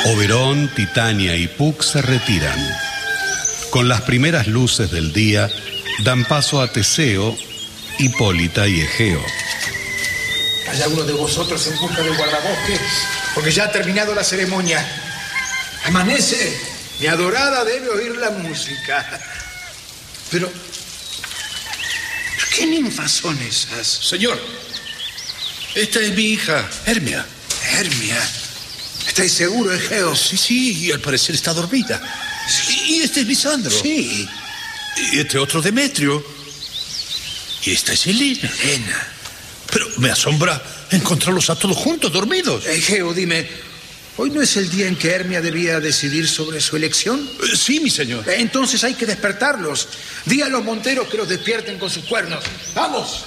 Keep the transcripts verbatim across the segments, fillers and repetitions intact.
Oberón, Titania y Puck se retiran. Con las primeras luces del día, dan paso a Teseo, Hipólita y Egeo. ¿Hay alguno de vosotros en busca del guardabosque? Porque ya ha terminado la ceremonia. Amanece. Mi adorada debe oír la música. Pero... ¿qué ninfas son esas? Señor, esta es mi hija, Hermia. Hermia. ¿Estáis seguro, Egeo? Sí, sí, y al parecer está dormida. Sí, y este es Lisandro. Sí. Y este otro Demetrio. Y esta es Helena. Helena. Pero me asombra encontrarlos a todos juntos, dormidos. Egeo, dime, ¿hoy no es el día en que Hermia debía decidir sobre su elección? Eh, sí, mi señor. Entonces hay que despertarlos. Di a los monteros que los despierten con sus cuernos. ¡Vamos!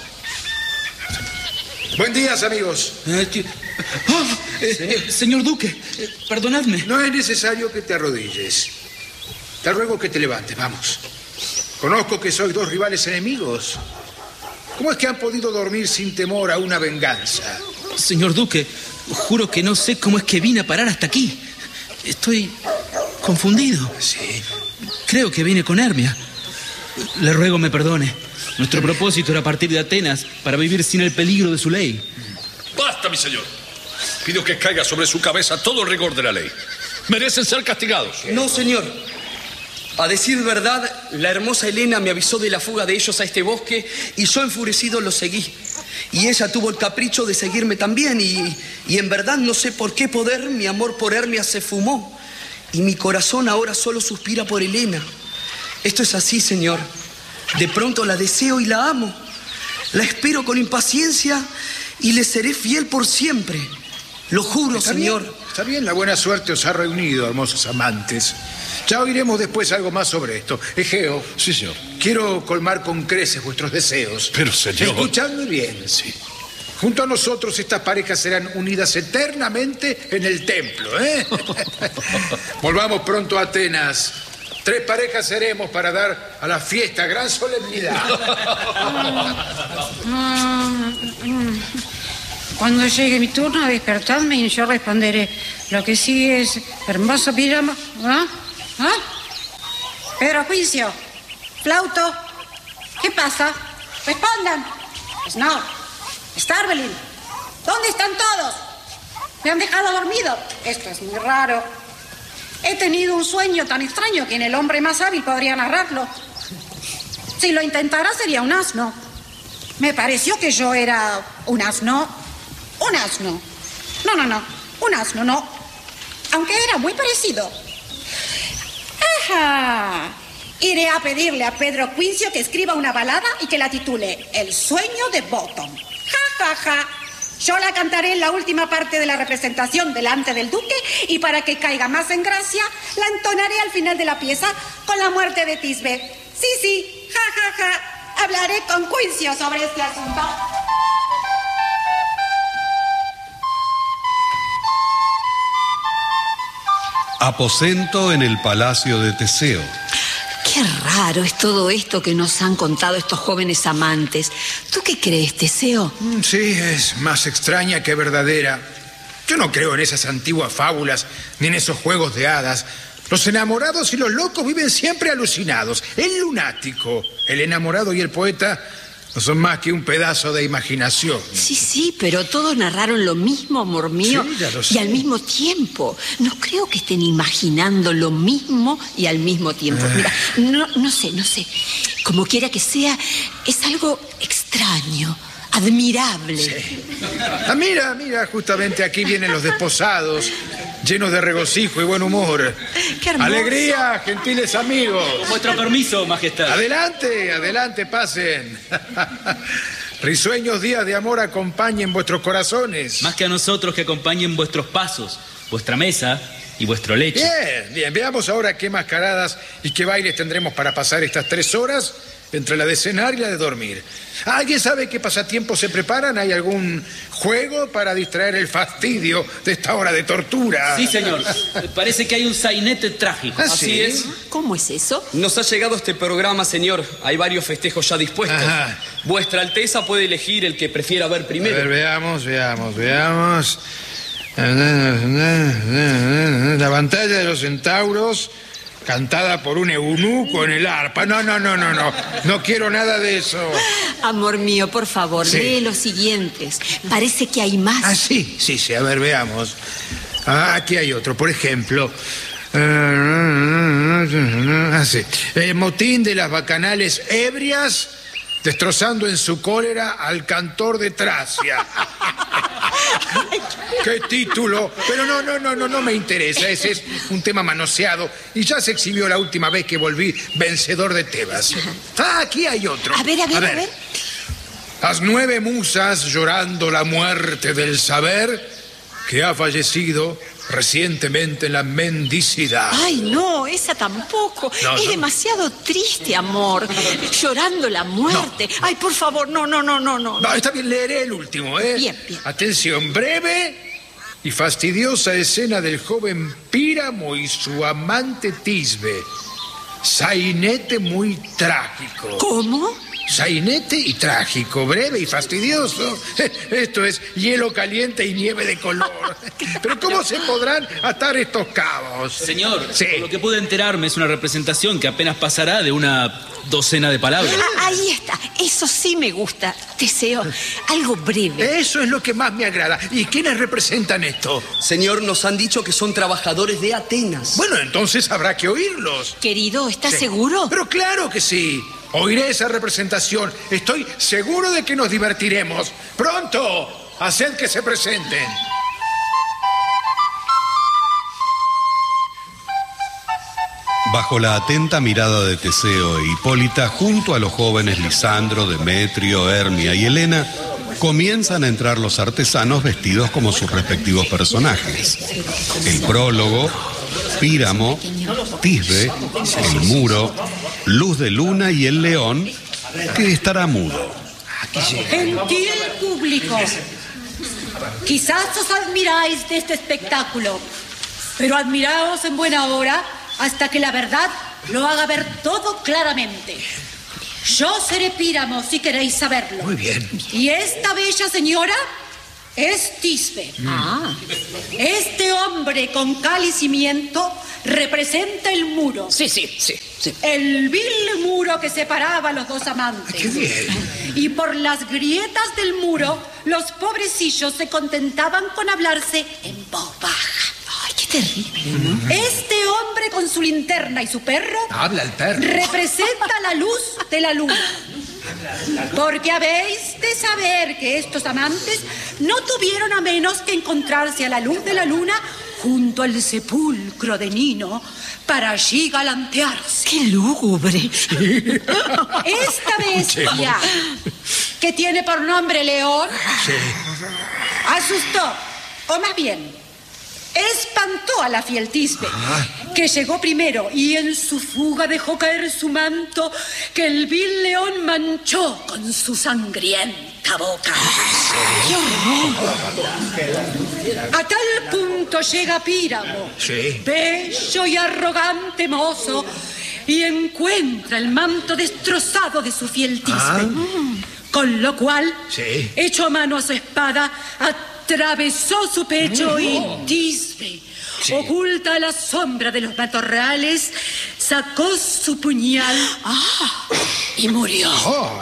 Buen día, amigos. Eh, oh, eh, señor Duque, eh, perdonadme. No es necesario que te arrodilles. Te ruego que te levantes, vamos. Conozco que sois dos rivales enemigos. ¿Cómo es que han podido dormir sin temor a una venganza? Señor Duque, juro que no sé cómo es que vine a parar hasta aquí. Estoy confundido. Sí. Creo que vine con Hermia. Le ruego me perdone. Nuestro propósito era partir de Atenas para vivir sin el peligro de su ley. Basta, mi señor. Pido que caiga sobre su cabeza todo el rigor de la ley. Merecen ser castigados. No, señor. A decir verdad, la hermosa Helena me avisó de la fuga de ellos a este bosque y yo enfurecido los seguí. Y ella tuvo el capricho de seguirme también y, y en verdad no sé por qué poder mi amor por Hermia se fumó y mi corazón ahora solo suspira por Helena. Esto es así, señor. De pronto la deseo y la amo. La espero con impaciencia y le seré fiel por siempre. Lo juro, Está señor. bien, está bien, la buena suerte os ha reunido, hermosos amantes. Ya oiremos después algo más sobre esto. Egeo. Sí, señor. Quiero colmar con creces vuestros deseos. Pero, señor... Escuchadme bien. Sí. Junto a nosotros estas parejas serán unidas eternamente en el templo, ¿eh? Volvamos pronto a Atenas. Tres parejas seremos para dar a la fiesta gran solemnidad. Cuando llegue mi turno, despertadme y yo responderé. Lo que sigue es hermoso pijama. ¿Ah? ¿Ah? Pedro Juicio, Flauto, ¿qué pasa? Respondan. Snor, Starbelin, ¿dónde están todos? Me han dejado dormido. Esto es muy raro. He tenido un sueño tan extraño que ni el hombre más hábil podría narrarlo. Si lo intentara sería un asno. Me pareció que yo era un asno. Un asno. No, no, no. Un asno, no. Aunque era muy parecido. ¡Ajá! Iré a pedirle a Pedro Quincio que escriba una balada y que la titule El sueño de Bottom. ¡Ja, ja, ja! Yo la cantaré en la última parte de la representación delante del duque y para que caiga más en gracia, la entonaré al final de la pieza con la muerte de Tisbe. Sí, sí, ja, ja, ja. Hablaré con Quincio sobre este asunto. Aposento en el palacio de Teseo. Qué raro es todo esto que nos han contado estos jóvenes amantes. ¿Tú qué crees, Teseo? Sí, es más extraña que verdadera. Yo no creo en esas antiguas fábulas ni en esos juegos de hadas. Los enamorados y los locos viven siempre alucinados. El lunático, el enamorado y el poeta no son más que un pedazo de imaginación. Sí, sí, pero todos narraron lo mismo, amor mío, sí, ya lo y sé. al mismo tiempo. No creo que estén imaginando lo mismo y al mismo tiempo. Mira, no, no sé, no sé. Como quiera que sea, es algo extraño, admirable. Sí. Ah, mira, mira, justamente aquí vienen los desposados, llenos de regocijo y buen humor. ¡Qué hermoso! ¡Alegría, gentiles amigos! Con vuestro permiso, majestad. Adelante, adelante, pasen. Risueños días de amor acompañen vuestros corazones. Más que a nosotros que acompañen vuestros pasos, vuestra mesa y vuestro lecho. Bien, bien, veamos ahora qué mascaradas y qué bailes tendremos para pasar estas tres horas entre la de cenar y la de dormir. ¿Alguien sabe qué pasatiempos se preparan? ¿Hay algún juego para distraer el fastidio de esta hora de tortura? Sí, señor. Parece que hay un sainete trágico. ¿Ah, Así sí? es. ¿Cómo es eso? Nos ha llegado este programa, señor. Hay varios festejos ya dispuestos. Ajá. Vuestra Alteza puede elegir el que prefiera ver A primero. ver, veamos, veamos, veamos. La batalla de los centauros, cantada por un eunuco en el arpa. No, no, no, no, no. No quiero nada de eso. Amor mío, por favor, Sí. lee los siguientes. Parece que hay más. Ah, sí, sí, sí. A ver, veamos. Ah, aquí hay otro. Por ejemplo... Ah, sí. El motín de las bacanales ebrias destrozando en su cólera al cantor de Tracia. ¡Qué título! Pero no, no, no, no, no me interesa. Ese es un tema manoseado y ya se exhibió la última vez que volví vencedor de Tebas. Ah, aquí hay otro. A ver, a ver, a ver. A ver. Las nueve musas llorando la muerte del saber que ha fallecido recientemente en la mendicidad. Ay, no, esa tampoco. No, es no. demasiado triste, amor. Llorando la muerte. No. Ay, por favor, no, no, no, no, no. No, está bien, leeré el último, ¿eh? Bien, bien. Atención, breve y fastidiosa escena del joven Píramo y su amante Tisbe. Sainete muy trágico. ¿Cómo? Sainete y trágico, breve y fastidioso. Esto es hielo caliente y nieve de color. Pero ¿cómo se podrán atar estos cabos? Señor, Sí. por lo que pude enterarme es una representación que apenas pasará de una docena de palabras. Ah, ahí está. Eso sí me gusta. Deseo algo breve. Eso es lo que más me agrada. ¿Y quiénes representan esto? Señor, nos han dicho que son trabajadores de Atenas. Bueno, entonces habrá que oírlos. Querido, ¿estás Sí. seguro? Pero claro que sí. Oiré esa representación. Estoy seguro de que nos divertiremos. ¡Pronto! Haced que se presenten. Bajo la atenta mirada de Teseo e Hipólita, junto a los jóvenes Lisandro, Demetrio, Hermia y Helena, comienzan a entrar los artesanos vestidos como sus respectivos personajes. El prólogo, Píramo, Tisbe, el muro, Luz de Luna y el león, que estará mudo. Gentil público, quizás os admiráis de este espectáculo, pero admiraos en buena hora hasta que la verdad lo haga ver todo claramente. Yo seré Píramo, si queréis saberlo. Muy bien. Y esta bella señora es Tisbe. Ah. Este hombre con cal y cimiento representa el muro. Sí, sí, sí, sí. El vil muro que separaba a los dos amantes. ¡Qué bien! Y por las grietas del muro, los pobrecillos se contentaban con hablarse en voz baja. Ay, qué terrible, ¿no? Este hombre con su linterna y su perro Habla el perro. representa la luz de la luna. Porque habéis de saber que estos amantes no tuvieron a menos que encontrarse a la luz de la luna junto al sepulcro de Nino para allí galantearse. Qué lúgubre. Esta bestia, que tiene por nombre León, asustó, o más bien, espantó a la fiel Tisbe, que llegó primero y en su fuga dejó caer su manto que el vil león manchó con su sangrienta boca. A tal punto llega Píramo, Sí. bello y arrogante mozo, y encuentra el manto destrozado de su fiel Tisbe. Con lo cual, Sí. echó mano a su espada, atravesó su pecho y Tisbe, oculta a la sombra de los matorrales, sacó su puñal y murió. Oh.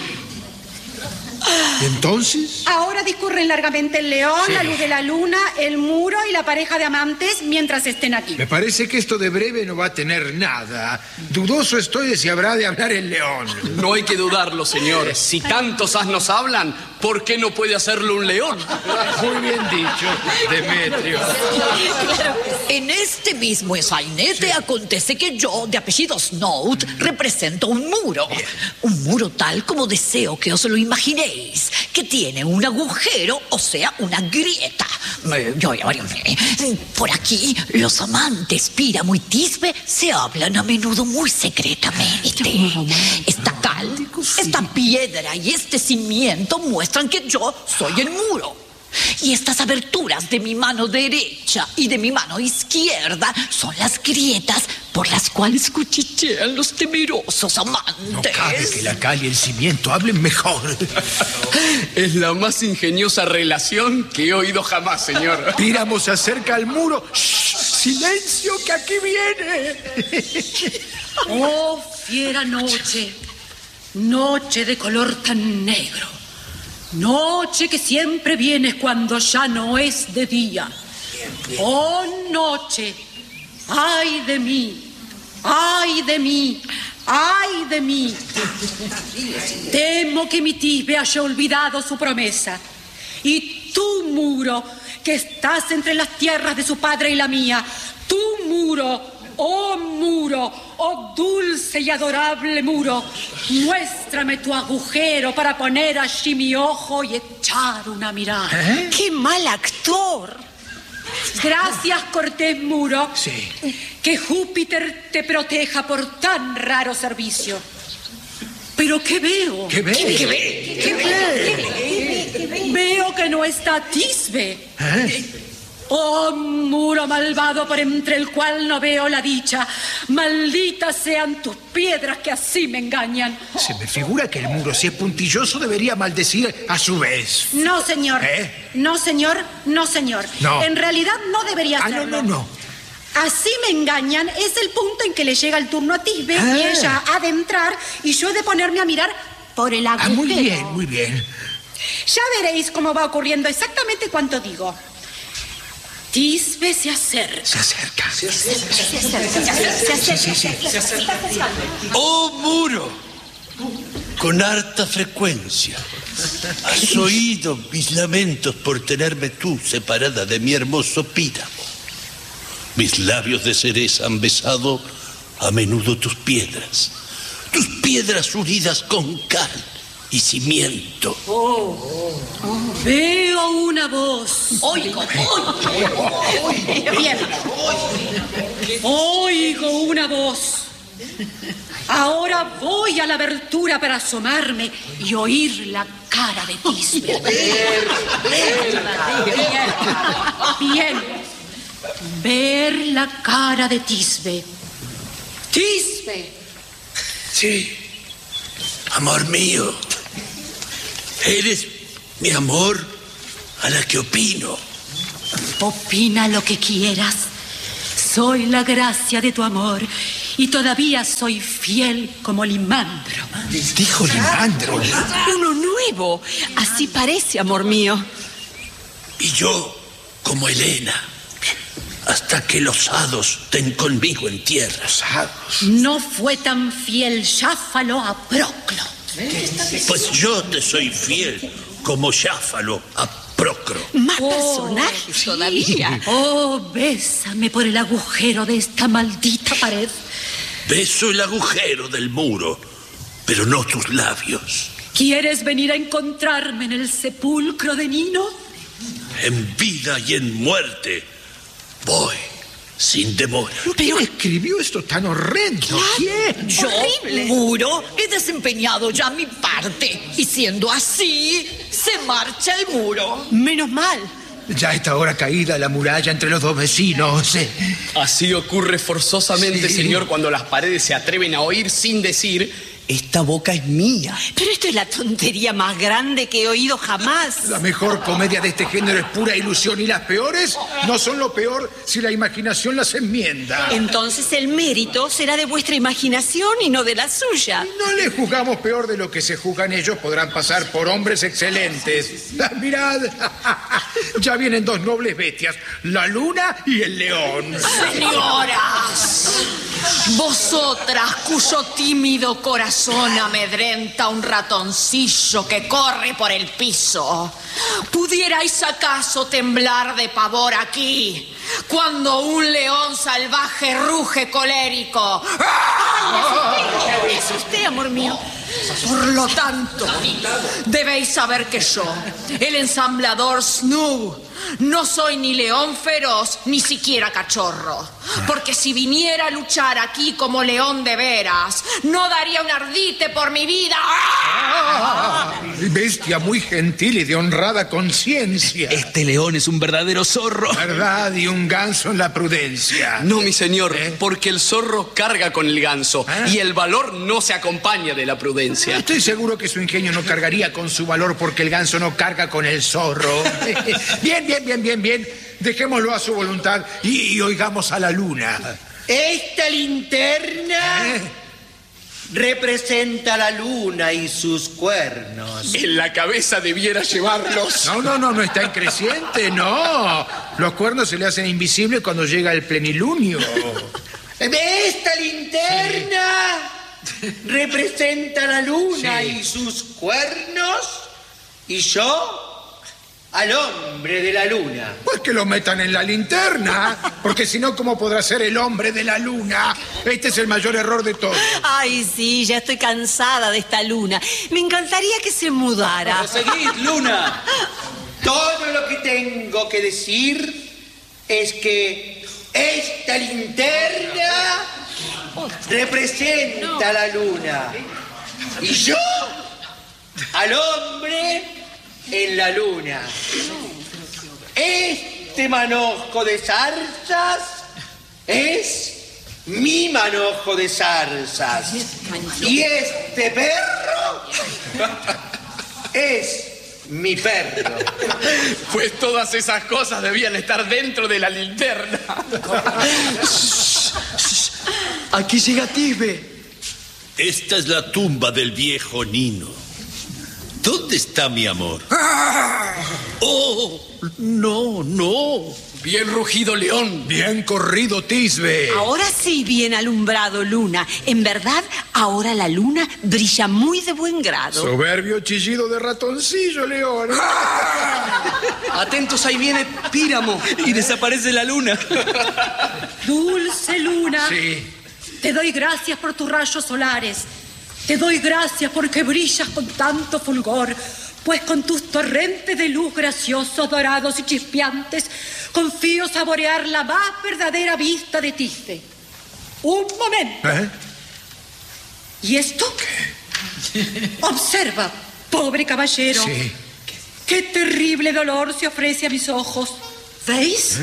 ¿Entonces? Ahora discurren largamente el león, Sí. la luz de la luna, el muro y la pareja de amantes mientras estén aquí. Me parece que esto de breve no va a tener nada. Dudoso estoy de si habrá de hablar el león. No hay que dudarlo, señor. Si tantos asnos hablan, ¿por qué no puede hacerlo un león? Muy bien dicho, Demetrio. En este mismo sainete acontece que yo, de apellido Snout, represento un muro. Un muro tal como deseo que os lo imaginéis, que tiene un agujero, o sea, una grieta. Eh, yo- yo- eh, Por aquí, los amantes Píramo y Tisbe se hablan a menudo muy secretamente. Esta cal, esta piedra y este cimiento muestran que yo soy el muro. Y estas aberturas de mi mano derecha y de mi mano izquierda son las grietas por las cuales cuchichean los temerosos amantes. No cabe que la cal y el cimiento hablen mejor. Es la más ingeniosa relación que he oído jamás, señor. Píramo se acerca al muro. ¡Shh! ¡Silencio, que aquí viene! Oh, fiera noche, noche de color tan negro, noche que siempre viene cuando ya no es de día. Oh, noche, ay de mí, ay de mí, ay de mí. Temo que mi Tisbe haya olvidado su promesa. Y tú, muro, que estás entre las tierras de su padre y la mía, tú, muro, oh muro, oh dulce y adorable muro, muéstrame tu agujero para poner allí mi ojo y echar una mirada. ¿Eh? ¡Qué mal actor! Gracias, cortés muro. Sí. Que Júpiter te proteja por tan raro servicio. ¿Pero qué veo? ¿Qué ve? ¿Qué ve? ¿Qué ve? Veo que no está Tisbe. ¿Eh? Oh, muro malvado por entre el cual no veo la dicha. Malditas sean tus piedras que así me engañan. Se me figura que el muro, si es puntilloso, debería maldecir a su vez. No, señor. ¿Eh? No, señor. No, señor. No. En realidad no debería Ah, hacerlo. no, no, no. Así me engañan es el punto en que le llega el turno a Tisbe Ah. y ella ha de entrar y yo he de ponerme a mirar por el agujero. Ah, muy bien, muy bien. Ya veréis cómo va ocurriendo exactamente cuanto digo. Tisbe se acerca. Se acerca. Se acerca. Se acerca. ¡Oh, muro! Con harta frecuencia. Has oído mis lamentos por tenerme tú separada de mi hermoso Píramo. Mis labios de cereza han besado a menudo tus piedras. Tus piedras unidas con cal y cimiento. Oh, oh. Veo una voz. Oigo, oigo. Bien. Oigo una voz. Ahora voy a la abertura para asomarme y oír la cara de Tisbe. Bien. Bien. Ver la cara de Tisbe. Tisbe. Sí, amor mío. Eres mi amor a la que opino. Opina lo que quieras. Soy la gracia de tu amor y todavía soy fiel como Limandro. Dijo Limandro. Uno nuevo. Así parece, amor mío. Y yo como Helena, hasta que los hados den conmigo en tierra. No fue tan fiel Jáfalo a Proclo. Pues yo te soy fiel como Jáfalo a Procro. Más Oh, personajes sí. todavía. Oh, bésame por el agujero de esta maldita pared. Beso el agujero del muro, pero no tus labios. ¿Quieres venir a encontrarme en el sepulcro de Nino? En vida y en muerte voy sin demora. ¿Quién escribió esto tan horrendo? ¿Quién? Yo, muro, he desempeñado ya mi parte. Y siendo así, se marcha el muro. Menos mal. Ya a esta hora caída la muralla entre los dos vecinos. eh. Así ocurre forzosamente, Sí. señor, cuando las paredes se atreven a oír sin decir: esta boca es mía. Pero esto es la tontería más grande que he oído jamás. La mejor comedia de este género es pura ilusión y las peores no son lo peor si la imaginación las enmienda. Entonces el mérito será de vuestra imaginación y no de la suya. No les juzgamos peor de lo que se juzgan ellos. Podrán pasar por hombres excelentes. Ah, mirad, ya vienen dos nobles bestias, la luna y el león. Señoras, vosotras cuyo tímido corazón amedrenta un ratoncillo que corre por el piso, ¿pudierais acaso temblar de pavor aquí cuando un león salvaje ruge colérico? Es usted, amor mío. Por lo tanto, debéis saber que yo, el ensamblador Snoo, No soy ni león feroz, ni siquiera cachorro. Porque si viniera a luchar aquí como león de veras, no daría un ardite por mi vida. Ah, bestia muy gentil y de honrada conciencia. Este león es un verdadero zorro. Verdad, y un ganso en la prudencia. No, mi señor, ¿Eh? porque el zorro carga con el ganso ¿Ah? y el valor no se acompaña de la prudencia. Estoy seguro que su ingenio no cargaría con su valor porque el ganso no carga con el zorro. Bien, bien, bien, bien, bien. Dejémoslo a su voluntad y, y oigamos a la luna. Esta linterna ¿Eh? representa la luna y sus cuernos. En la cabeza debiera llevarlos. No, no, no, no está en creciente, no. Los cuernos se le hacen invisibles cuando llega el plenilunio. Esta linterna representa la luna Sí. y sus cuernos, y yo al hombre de la luna. Pues que lo metan en la linterna, porque si no, ¿cómo podrá ser el hombre de la luna? Este es el mayor error de todos. Ay, sí, ya estoy cansada de esta luna. Me encantaría que se mudara. Seguid, luna. Todo lo que tengo que decir es que esta linterna representa la luna y yo al hombre en la luna. Este manojo de zarzas es mi manojo de zarzas y este perro es mi perro. Pues todas esas cosas debían estar dentro de la linterna. Aquí llega Tisbe. Esta es la tumba del viejo Nino. ¿Dónde está mi amor? Oh, no, no. Bien rugido, león. Bien corrido, Tisbe. Ahora sí, bien alumbrado, luna. En verdad, ahora la luna brilla muy de buen grado. Soberbio chillido de ratoncillo, León. Atentos, ahí viene Píramo. Y desaparece la luna. Dulce luna, Sí. te doy gracias por tus rayos solares. Te doy gracias porque brillas con tanto fulgor, pues con tus torrentes de luz graciosos, dorados y chispeantes, confío saborear la más verdadera vista de Tisbe. Un momento. ¿Eh? ¿Y esto? Observa, pobre caballero. Sí. Qué terrible dolor se ofrece a mis ojos. ¿Veis?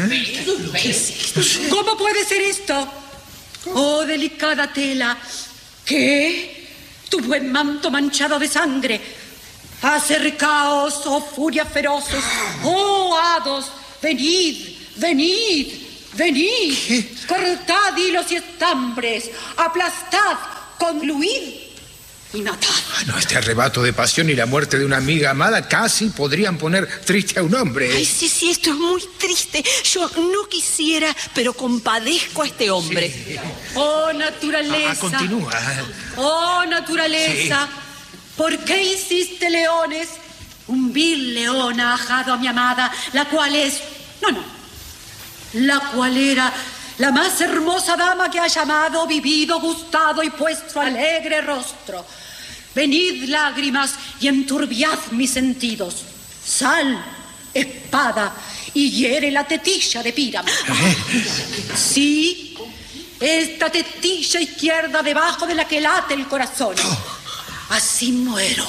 ¿Cómo puede ser esto? Oh, delicada tela. ¿Qué? Tu buen manto manchado de sangre. Acercaos, oh furias feroces. Oh, hados, venid, venid, venid. ¿Qué? Cortad hilos y estambres. Aplastad, concluid y matad. Ah, no, este arrebato de pasión y la muerte de una amiga amada casi podrían poner triste a un hombre. Ay, sí, sí, esto es muy triste. Yo no quisiera, pero compadezco a este hombre. Sí. Oh, naturaleza. Ah, continúa. Oh, naturaleza. ¿Por qué hiciste leones? Un vil león ha ajado a mi amada, la cual es... No, no. La cual era la más hermosa dama que ha llamado, vivido, gustado y puesto alegre rostro. Venid, lágrimas, y enturbiad mis sentidos. Sal, espada, y hiere la tetilla de Píramo. Sí, esta tetilla izquierda debajo de la que late el corazón. Así muero.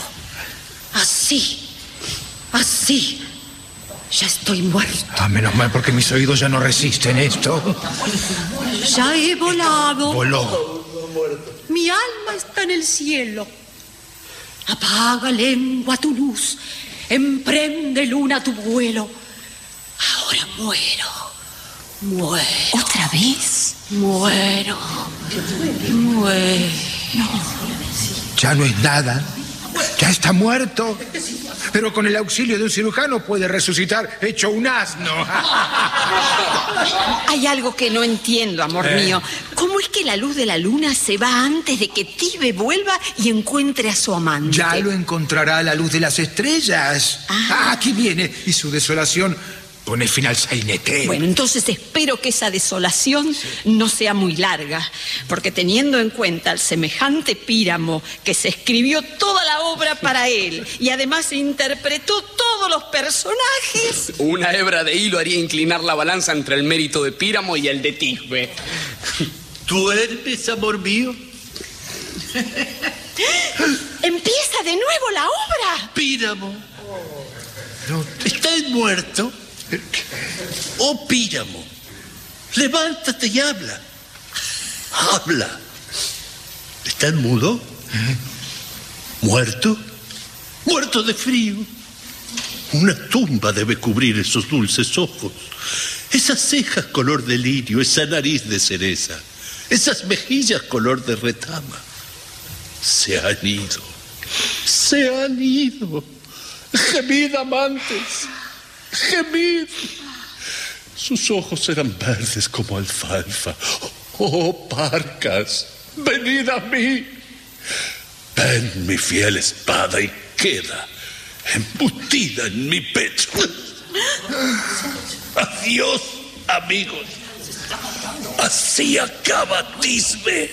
Así. Así. Ya estoy muerto. Ah, menos mal porque mis oídos ya no resisten esto. Ya he volado. Voló. Mi alma está en el cielo. Apaga, lengua, tu luz. Emprende, luna, tu vuelo. Ahora muero. Muero. ¿Otra vez? Muero. Muero. Ya no es nada. Ya está muerto. Pero con el auxilio de un cirujano puede resucitar hecho un asno. Hay algo que no entiendo, amor ¿Eh? mío. ¿Cómo es que la luz de la luna se va antes de que Tisbe vuelva y encuentre a su amante? Ya lo encontrará a la luz de las estrellas. Ah. Ah, aquí viene. Y su desolación pone fin al sainete. Bueno, entonces espero que esa desolación no sea muy larga, porque teniendo en cuenta el semejante Píramo que se escribió toda la obra para él y además interpretó todos los personajes. Una hebra de hilo haría inclinar la balanza entre el mérito de Píramo y el de Tisbe. ¿Duermes, amor mío? Empieza de nuevo la obra. Píramo. ¿Estás muerto? Oh, Píramo, levántate y habla. Habla. ¿Estás mudo? ¿Muerto? Muerto de frío. Una tumba debe cubrir esos dulces ojos, esas cejas color de lirio, esa nariz de cereza, esas mejillas color de retama. Se han ido, se han ido. Gemid, amantes, gemid. Sus ojos eran verdes como alfalfa. Oh, parcas, venid a mí. Ven, mi fiel espada, y queda embutida en mi pecho. Adiós, amigos. Así acaba Tisbe.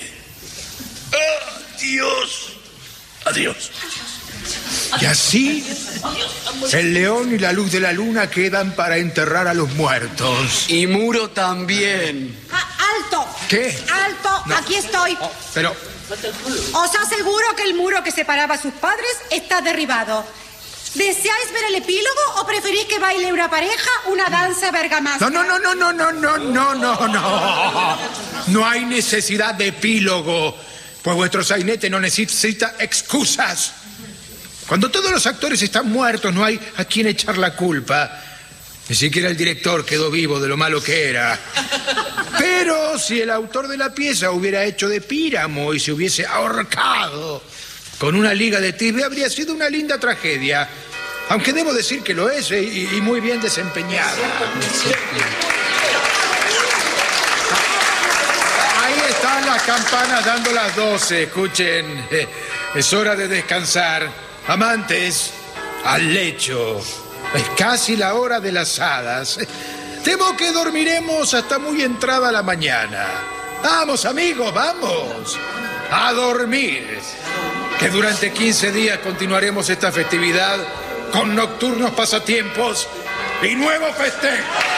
Adiós. Adiós. Y así, el león y la luz de la luna quedan para enterrar a los muertos. Y Muro también. Ah, ¡alto! ¿Qué? ¡Alto! No. Aquí estoy. Oh, pero... Os aseguro que el muro que separaba a sus padres está derribado. ¿Deseáis ver el epílogo o preferís que baile una pareja una danza bergamasca? No, no, no, no, no, no, no, no, no. No hay necesidad de epílogo, pues vuestro sainete no necesita excusas. Cuando todos los actores están muertos, no hay a quien echar la culpa. Ni siquiera el director quedó vivo de lo malo que era. Pero si el autor de la pieza hubiera hecho de Píramo y se hubiese ahorcado con una liga de Tisbe, habría sido una linda tragedia. Aunque debo decir que lo es, y, y muy bien desempeñada. Ahí están las campanas dando las doce. Escuchen, es hora de descansar. Amantes, al lecho. Es casi la hora de las hadas. Temo que dormiremos hasta muy entrada la mañana. Vamos, amigos, vamos. A dormir. Que durante quince días continuaremos esta festividad con nocturnos pasatiempos y nuevos festejos.